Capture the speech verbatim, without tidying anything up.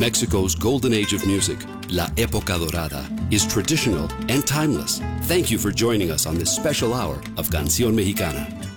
Mexico's golden age of music, La Época Dorada, is traditional and timeless. Thank you for joining us on this special hour of Canción Mexicana.